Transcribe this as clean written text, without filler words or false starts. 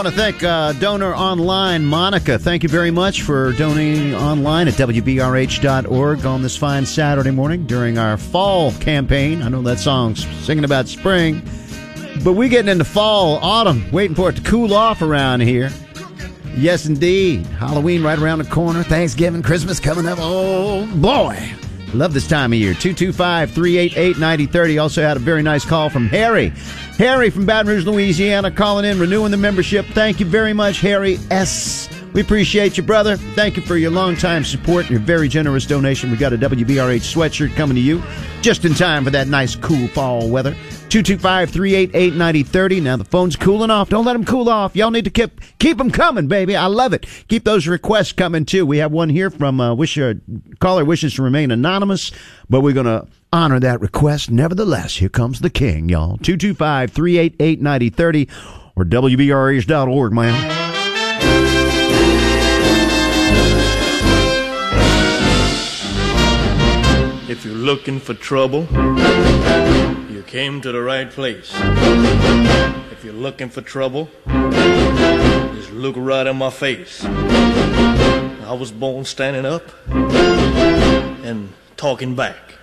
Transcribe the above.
want to thank Donor Online, Monica. Thank you very much for donating online at WBRH.org on this fine Saturday morning during our fall campaign. I know that song's singing about spring, but we're getting into fall, autumn, waiting for it to cool off around here. Yes, indeed. Halloween right around the corner. Thanksgiving, Christmas coming up. Oh, boy. Love this time of year. 225-388-9030. Also had a very nice call from Harry. Harry from Baton Rouge, Louisiana, calling in, renewing the membership. Thank you very much, Harry S. We appreciate you, brother. Thank you for your long-time support and your very generous donation. We got a WBRH sweatshirt coming to you just in time for that nice, cool fall weather. 225-388-9030. Now, the phone's cooling off. Don't let them cool off. Y'all need to keep them coming, baby. I love it. Keep those requests coming, too. We have one here from caller wishes to remain anonymous, but we're going to honor that request. Nevertheless, here comes the king, y'all. 225-388-9030 or WBRH.org, man. If you're looking for trouble, you came to the right place. If you're looking for trouble, just look right in my face. I was born standing up and talking back.